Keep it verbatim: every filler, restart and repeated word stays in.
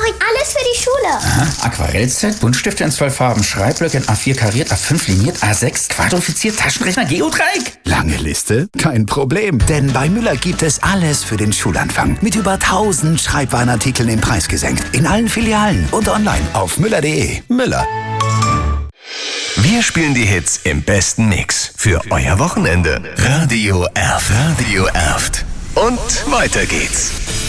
alles für die Schule. Aha. Aquarellset, Buntstifte in zwölf Farben, Schreibblöcke in A vier kariert, A fünf liniert, A sechs quadrifiziert, Taschenrechner, Geodreieck. Lange Liste? Kein Problem, denn bei Müller gibt es alles für den Schulanfang. Mit über tausend Schreibwarenartikeln im Preis gesenkt. In allen Filialen und online auf müller punkt de. Müller. Wir spielen die Hits im besten Mix für euer Wochenende. Radio Erft. Radio Erft. Und weiter geht's.